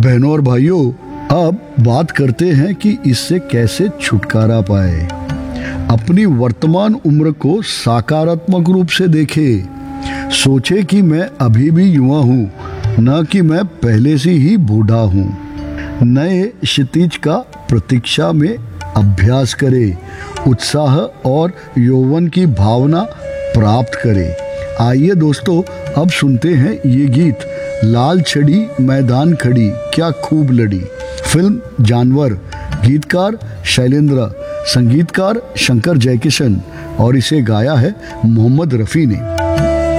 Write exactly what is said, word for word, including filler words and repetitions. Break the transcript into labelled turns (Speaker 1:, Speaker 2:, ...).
Speaker 1: बहनों और भाइयों, अब बात करते हैं कि इससे कैसे छुटकारा पाए। अपनी वर्तमान उम्र को सकारात्मक रूप से देखें। सोचे कि मैं अभी भी युवा हूँ, न कि मैं पहले से ही बूढ़ा हूँ। नए क्षितिज का प्रतीक्षा में अभ्यास करें। उत्साह और यौवन की भावना प्राप्त करें। आइए दोस्तों, अब सुनते हैं ये गीत। लाल छड़ी मैदान खड़ी, क्या खूब लड़ी। फिल्म जानवर। गीतकार शैलेंद्र, संगीतकार शंकर जयकिशन और इसे गाया है मोहम्मद रफ़ी ने।